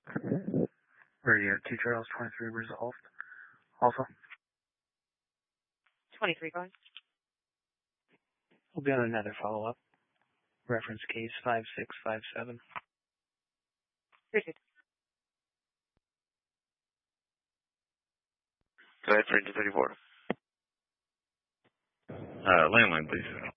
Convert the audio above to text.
Where you have 2 Charles 23 resolved. Also, 23 going. we'll be on another follow-up. Reference case 5657. Appreciate it. Go ahead for 34. Landline, please.